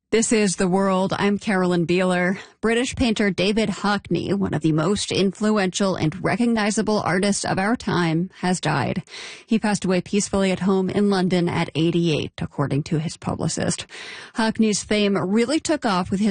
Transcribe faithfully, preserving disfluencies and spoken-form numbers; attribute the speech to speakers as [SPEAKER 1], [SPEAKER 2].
[SPEAKER 1] This is The World. I'm Carolyn Beeler. British painter David Hockney, one of the most influential and recognizable artists of our time, has died. He passed away peacefully at home in London at eighty-eight, according to his publicist. Hockney's fame really took off with his